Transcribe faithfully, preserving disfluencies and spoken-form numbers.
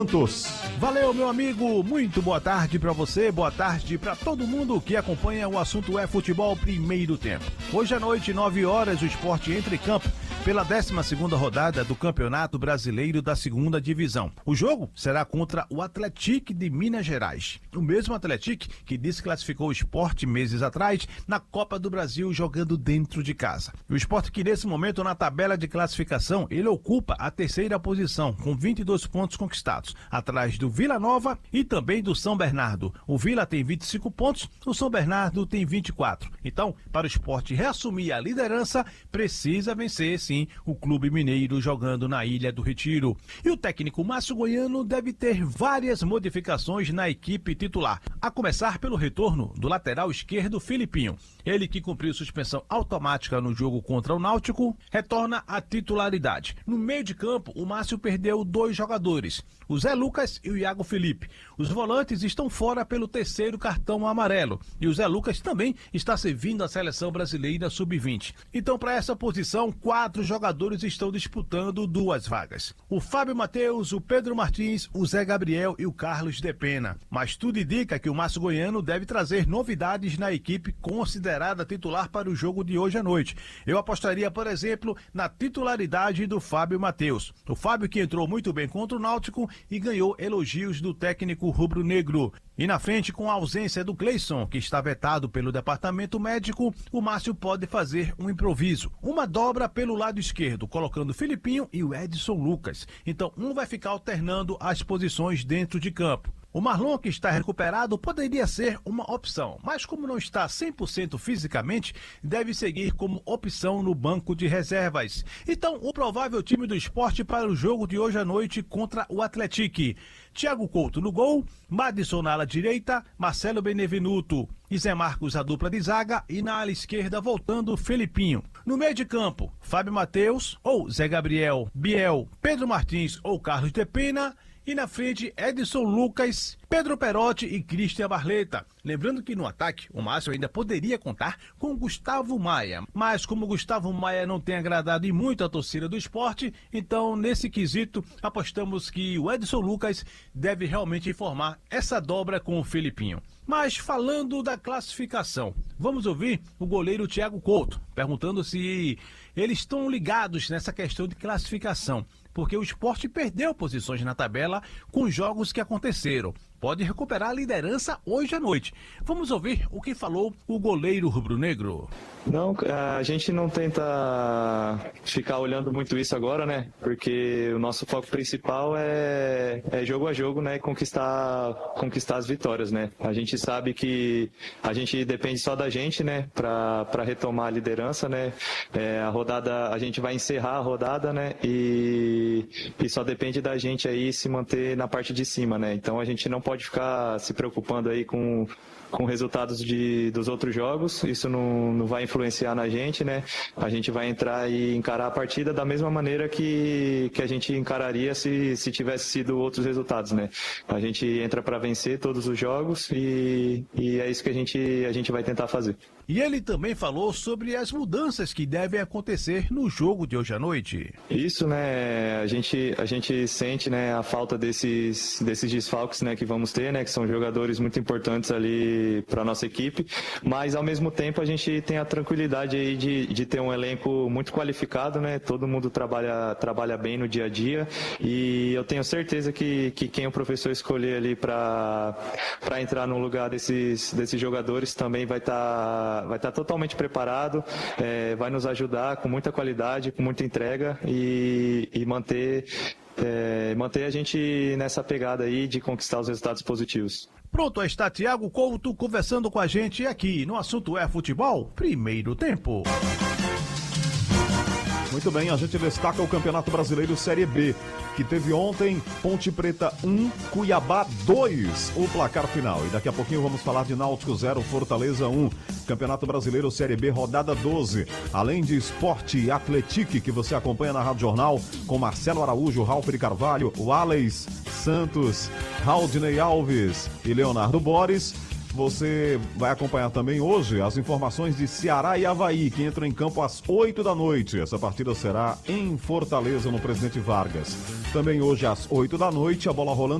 Valeu, meu amigo, muito boa tarde pra você, boa tarde pra todo mundo que acompanha o assunto é futebol primeiro tempo. Hoje à noite, nove horas, o Sport entra em campo pela décima segunda rodada do Campeonato Brasileiro da Segunda Divisão. O jogo será contra o Atlético de Minas Gerais. O mesmo Atlético que desclassificou o Sport meses atrás na Copa do Brasil jogando dentro de casa. O Sport que nesse momento na tabela de classificação, ele ocupa a terceira posição com vinte e dois pontos conquistados, atrás do Vila Nova e também do São Bernardo. O Vila tem vinte e cinco pontos, o São Bernardo tem vinte e quatro. Então, para o Sport reassumir a liderança, precisa vencer sim o Clube Mineiro jogando na Ilha do Retiro. E o técnico Márcio Goiano deve ter várias modificações na equipe titular, a começar pelo retorno do lateral esquerdo Filipinho. Ele que cumpriu suspensão automática no jogo contra o Náutico, retorna à titularidade. No meio de campo, o Márcio perdeu dois jogadores, o Zé Lucas e o Iago Felipe. Os volantes estão fora pelo terceiro cartão amarelo e o Zé Lucas também está servindo a seleção brasileira sub vinte. Então, para essa posição, quatro jogadores estão disputando duas vagas. O Fábio Matheus, o Pedro Martins, o Zé Gabriel e o Carlos Depena. Mas tudo indica que o Márcio Goiano deve trazer novidades na equipe considerada titular para o jogo de hoje à noite. Eu apostaria, por exemplo, na titularidade do Fábio Matheus. O Fábio que entrou muito bem contra o Náutico e ganhou elogios do técnico rubro-negro. E na frente, com a ausência do Cleison, que está vetado pelo departamento médico, o Márcio pode fazer um improviso. Uma dobra pelo lado esquerdo, colocando o Filipinho e o Edson Lucas. Então, um vai ficar alternando as posições dentro de campo. O Marlon, que está recuperado, poderia ser uma opção, mas como não está cem por cento fisicamente, deve seguir como opção no banco de reservas. Então, o provável time do Sport para o jogo de hoje à noite contra o Atlético: Thiago Couto no gol, Madison na ala direita, Marcelo Benevenuto e Zé Marcos a dupla de zaga e na ala esquerda voltando Felipinho. No meio de campo, Fábio Matheus ou Zé Gabriel, Biel, Pedro Martins ou Carlos Depena. E na frente, Edson Lucas, Pedro Perotti e Cristian Barleta. Lembrando que no ataque, o Márcio ainda poderia contar com Gustavo Maia. Mas como Gustavo Maia não tem agradado e muito a torcida do Sport, então nesse quesito apostamos que o Edson Lucas deve realmente formar essa dobra com o Felipinho. Mas falando da classificação, vamos ouvir o goleiro Thiago Couto, perguntando se eles estão ligados nessa questão de classificação, porque o Sport perdeu posições na tabela com os jogos que aconteceram. Pode recuperar a liderança hoje à noite. Vamos ouvir o que falou o goleiro rubro-negro. Não, a gente não tenta ficar olhando muito isso agora, né? Porque o nosso foco principal é, é jogo a jogo, né? E conquistar, conquistar as vitórias, né? A gente sabe que a gente depende só da gente, né? Para para retomar a liderança, né? É, a rodada, a gente vai encerrar a rodada, né? E, e só depende da gente aí se manter na parte de cima, né? Então a gente não pode ficar se preocupando aí com com resultados de, dos outros jogos, isso não, não vai influenciar na gente, né? A gente vai entrar e encarar a partida da mesma maneira que, que a gente encararia se, se tivesse sido outros resultados, né? A gente entra para vencer todos os jogos e, e é isso que a gente, a gente vai tentar fazer. E ele também falou sobre as mudanças que devem acontecer no jogo de hoje à noite. Isso, né? A gente, a gente sente, né, a falta desses, desses desfalques, né, que vamos ter, né? Que são jogadores muito importantes ali para a nossa equipe, mas ao mesmo tempo a gente tem a tranquilidade aí de, de ter um elenco muito qualificado, né? Todo mundo trabalha, trabalha bem no dia a dia e eu tenho certeza que, que quem o professor escolher ali para para entrar no lugar desses, desses jogadores também vai estar vai estar totalmente preparado, é, vai nos ajudar com muita qualidade, com muita entrega e, e manter, é, manter a gente nessa pegada aí de conquistar os resultados positivos. Pronto, está Thiago Couto conversando com a gente aqui no Assunto é Futebol, primeiro tempo. Muito bem, a gente destaca o Campeonato Brasileiro Série B, que teve ontem Ponte Preta um, Cuiabá dois, o placar final. E daqui a pouquinho vamos falar de Náutico zero, Fortaleza um. Campeonato Brasileiro Série B, rodada doze. Além de Sport e Atlético, que você acompanha na Rádio Jornal, com Marcelo Araújo, Ralf de Carvalho, Wallace Santos, Raudinei Alves e Leonardo Boris. Você vai acompanhar também hoje as informações de Ceará e Avaí, que entram em campo às oito da noite. Essa partida será em Fortaleza, no Presidente Vargas. Também hoje às oito da noite, a bola rolando